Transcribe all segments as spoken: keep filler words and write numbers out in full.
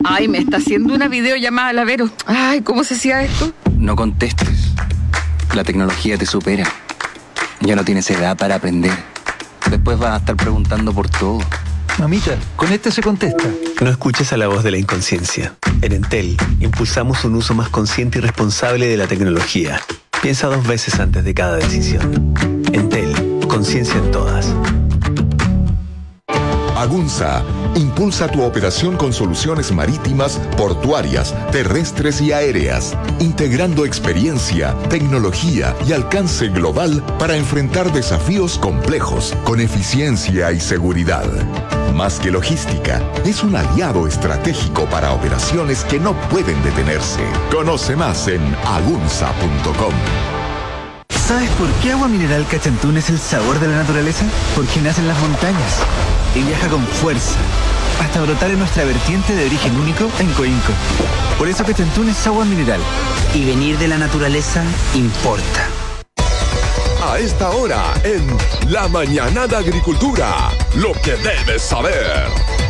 Ay, me está haciendo una videollamada, la Vero. Ay, ¿cómo se hacía esto? No contestes. La tecnología te supera. Ya no tienes edad para aprender. Después vas a estar preguntando por todo. Mamita, con este se contesta. No escuches a la voz de la inconsciencia. En Entel, impulsamos un uso más consciente y responsable de la tecnología. Piensa dos veces antes de cada decisión. Entel, conciencia en todas. Agunza impulsa tu operación con soluciones marítimas, portuarias, terrestres y aéreas, integrando experiencia, tecnología y alcance global para enfrentar desafíos complejos con eficiencia y seguridad. Más que logística, es un aliado estratégico para operaciones que no pueden detenerse. Conoce más en agunza punto com. ¿Sabes por qué Agua Mineral Cachantún es el sabor de la naturaleza? Porque nace en las montañas y viaja con fuerza hasta brotar en nuestra vertiente de origen único en Coinco. Por eso Cachantún es agua mineral. Y venir de la naturaleza importa. A esta hora en La Mañana de Agricultura, lo que debes saber.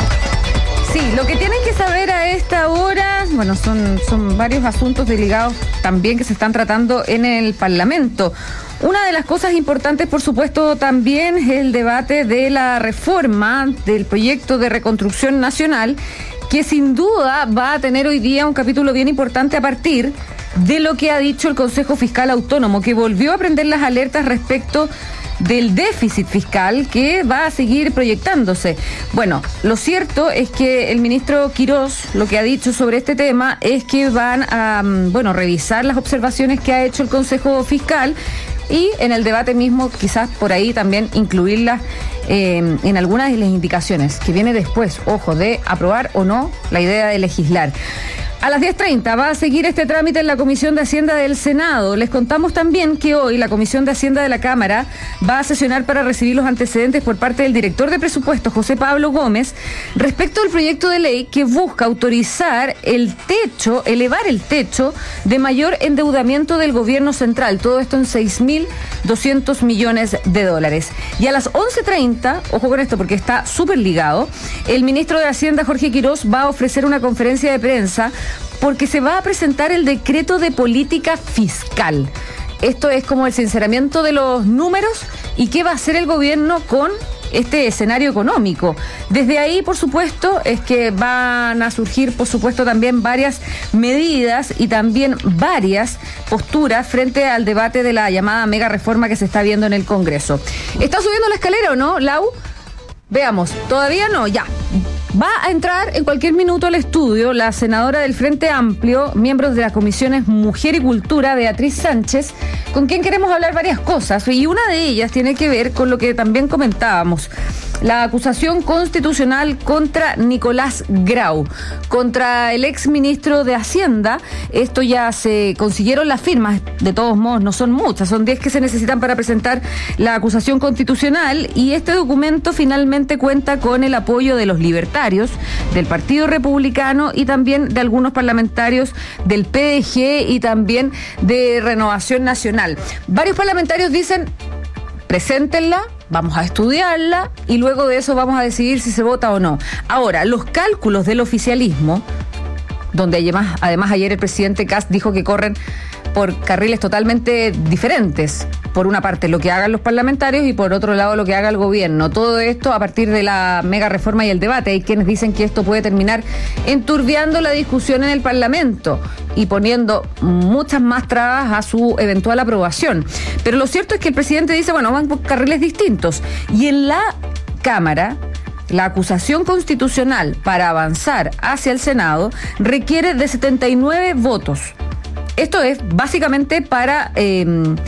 Sí, lo que tienen que saber a esta hora, bueno, son, son varios asuntos delicados también que se están tratando en el Parlamento. Una de las cosas importantes, por supuesto, también es el debate de la reforma del proyecto de reconstrucción nacional, que sin duda va a tener hoy día un capítulo bien importante a partir de lo que ha dicho el Consejo Fiscal Autónomo, que volvió a prender las alertas respecto del déficit fiscal que va a seguir proyectándose. Bueno, lo cierto es que el ministro Quirós lo que ha dicho sobre este tema es que van a, bueno, revisar las observaciones que ha hecho el Consejo Fiscal y en el debate mismo quizás por ahí también incluirlas eh, en algunas de las indicaciones que viene después, ojo, de aprobar o no la idea de legislar. A las diez treinta va a seguir este trámite en la Comisión de Hacienda del Senado. Les contamos también que hoy la Comisión de Hacienda de la Cámara va a sesionar para recibir los antecedentes por parte del director de presupuestos, José Pablo Gómez, respecto al proyecto de ley que busca autorizar el techo, elevar el techo de mayor endeudamiento del gobierno central. Todo esto en seis mil doscientos millones de dólares. Y a las once treinta, ojo con esto porque está súper ligado, el ministro de Hacienda, Jorge Quirós, va a ofrecer una conferencia de prensa porque se va a presentar el decreto de política fiscal. Esto es como el sinceramiento de los números y qué va a hacer el gobierno con este escenario económico. Desde ahí, por supuesto, es que van a surgir, por supuesto, también varias medidas y también varias posturas frente al debate de la llamada mega reforma que se está viendo en el Congreso. ¿Está subiendo la escalera o no, Lau? Veamos, todavía no, ya. Va a entrar en cualquier minuto al estudio la senadora del Frente Amplio, miembros de las comisiones Mujer y Cultura, Beatriz Sánchez, con quien queremos hablar varias cosas, y una de ellas tiene que ver con lo que también comentábamos, la acusación constitucional contra Nicolás Grau, contra el ex ministro de Hacienda. Esto ya se consiguieron las firmas, de todos modos no son muchas, son diez que se necesitan para presentar la acusación constitucional, y este documento finalmente cuenta con el apoyo de los libertarios, del Partido Republicano y también de algunos parlamentarios del P D G y también de Renovación Nacional. Varios parlamentarios dicen, preséntenla, vamos a estudiarla y luego de eso vamos a decidir si se vota o no. Ahora, los cálculos del oficialismo, donde además, además ayer el presidente Kast dijo que corren por carriles totalmente diferentes. Por una parte lo que hagan los parlamentarios y por otro lado lo que haga el gobierno. Todo esto a partir de la mega reforma y el debate. Hay quienes dicen que esto puede terminar enturbiando la discusión en el Parlamento y poniendo muchas más trabas a su eventual aprobación. Pero lo cierto es que el presidente dice, bueno, van por carriles distintos. Y en la Cámara, la acusación constitucional para avanzar hacia el Senado requiere de setenta y nueve votos. Esto es básicamente para eh,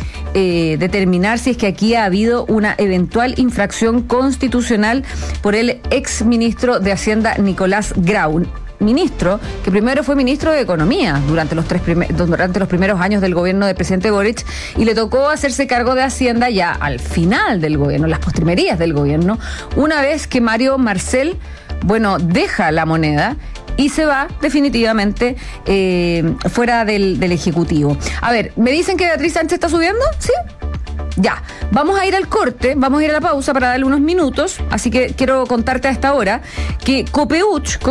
eh, determinar si es que aquí ha habido una eventual infracción constitucional por el ex ministro de Hacienda, Nicolás Grau. Ministro que primero fue ministro de Economía durante los, tres primer, durante los primeros años del gobierno del presidente Boric, y le tocó hacerse cargo de Hacienda ya al final del gobierno, las postrimerías del gobierno, una vez que Mario Marcel, bueno, deja la moneda y se va definitivamente eh, fuera del, del Ejecutivo. A ver, ¿me dicen que Beatriz Sánchez está subiendo? ¿Sí? Ya, vamos a ir al corte, vamos a ir a la pausa para darle unos minutos, así que quiero contarte a esta hora que Copeuch